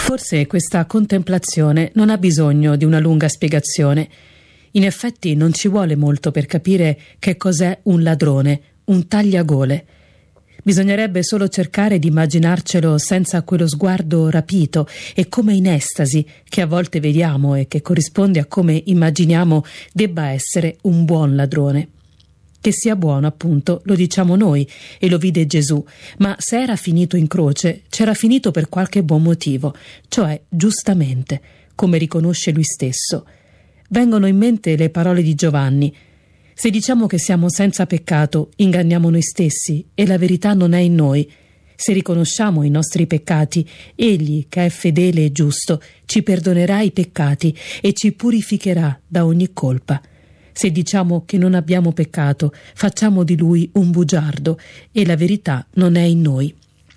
Forse questa contemplazione non ha bisogno di una lunga spiegazione. In effetti non ci vuole molto per capire che cos'è un ladrone, un tagliagole. Bisognerebbe solo cercare di immaginarcelo senza quello sguardo rapito e come in estasi che a volte vediamo e che corrisponde a come immaginiamo debba essere un buon ladrone. Che sia buono, appunto, lo diciamo noi e lo vide Gesù, ma se era finito in croce, c'era finito per qualche buon motivo, cioè giustamente, come riconosce lui stesso. Vengono in mente le parole di Giovanni: se diciamo che siamo senza peccato, inganniamo noi stessi e la verità non è in noi. Se riconosciamo i nostri peccati, Egli, che è fedele e giusto, ci perdonerà i peccati e ci purificherà da ogni colpa. Se diciamo che non abbiamo peccato, facciamo di Lui un bugiardo e la verità non è in noi.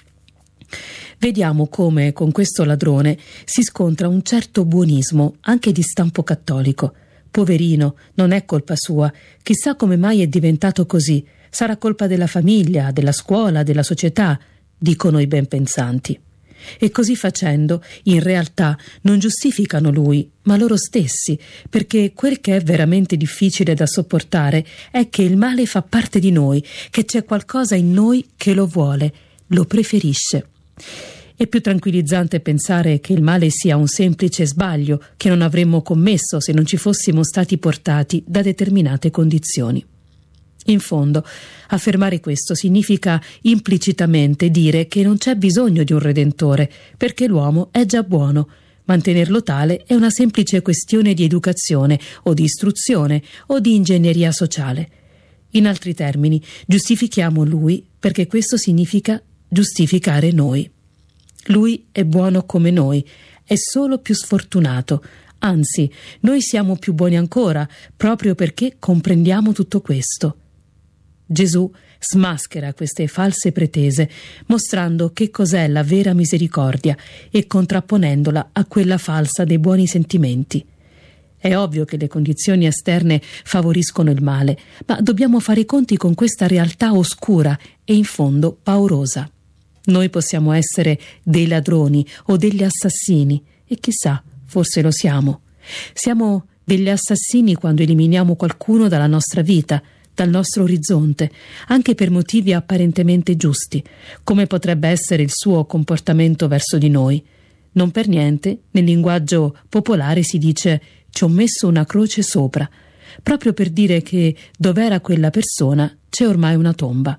Vediamo come con questo ladrone si scontra un certo buonismo, anche di stampo cattolico. Poverino, non è colpa sua, chissà come mai è diventato così, sarà colpa della famiglia, della scuola, della società, dicono i ben pensanti. E così facendo, in realtà, non giustificano lui, ma loro stessi, perché quel che è veramente difficile da sopportare è che il male fa parte di noi, che c'è qualcosa in noi che lo vuole, lo preferisce. È più tranquillizzante pensare che il male sia un semplice sbaglio che non avremmo commesso se non ci fossimo stati portati da determinate condizioni. In fondo, affermare questo significa implicitamente dire che non c'è bisogno di un redentore, perché l'uomo è già buono. Mantenerlo tale è una semplice questione di educazione o di istruzione o di ingegneria sociale. In altri termini, giustifichiamo lui perché questo significa giustificare noi. Lui è buono come noi, è solo più sfortunato. Anzi, noi siamo più buoni ancora, proprio perché comprendiamo tutto questo. Gesù smaschera queste false pretese, mostrando che cos'è la vera misericordia e contrapponendola a quella falsa dei buoni sentimenti. È ovvio che le condizioni esterne favoriscono il male, ma dobbiamo fare i conti con questa realtà oscura e in fondo paurosa. Noi possiamo essere dei ladroni o degli assassini, e chissà, forse lo siamo. Siamo degli assassini quando eliminiamo qualcuno dalla nostra vita, dal nostro orizzonte, anche per motivi apparentemente giusti, come potrebbe essere il suo comportamento verso di noi. Non per niente, nel linguaggio popolare si dice «ci ho messo una croce sopra», proprio per dire che dov'era quella persona c'è ormai una tomba.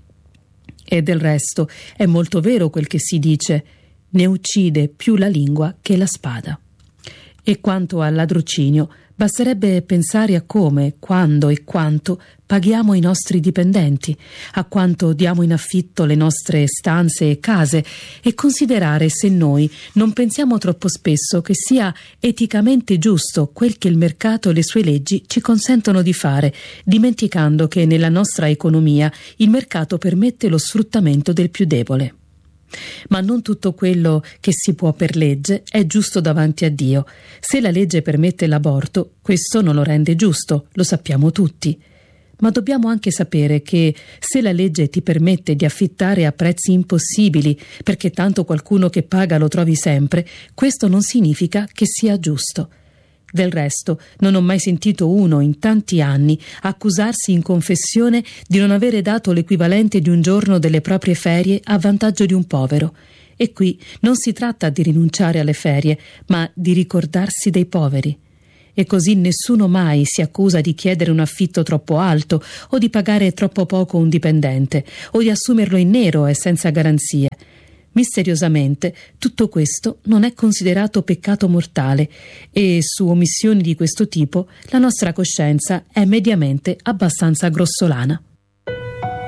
E del resto è molto vero quel che si dice: ne uccide più la lingua che la spada. E quanto al ladrocinio, basterebbe pensare a come, quando e quanto paghiamo i nostri dipendenti, a quanto diamo in affitto le nostre stanze e case, e considerare se noi non pensiamo troppo spesso che sia eticamente giusto quel che il mercato e le sue leggi ci consentono di fare, dimenticando che nella nostra economia il mercato permette lo sfruttamento del più debole. Ma non tutto quello che si può per legge è giusto davanti a Dio. Se la legge permette l'aborto, questo non lo rende giusto, lo sappiamo tutti. Ma dobbiamo anche sapere che se la legge ti permette di affittare a prezzi impossibili, perché tanto qualcuno che paga lo trovi sempre, questo non significa che sia giusto. Del resto, non ho mai sentito uno in tanti anni accusarsi in confessione di non avere dato l'equivalente di un giorno delle proprie ferie a vantaggio di un povero. E qui non si tratta di rinunciare alle ferie, ma di ricordarsi dei poveri. E così nessuno mai si accusa di chiedere un affitto troppo alto o di pagare troppo poco un dipendente o di assumerlo in nero e senza garanzie. Misteriosamente tutto questo non è considerato peccato mortale e su omissioni di questo tipo la nostra coscienza è mediamente abbastanza grossolana.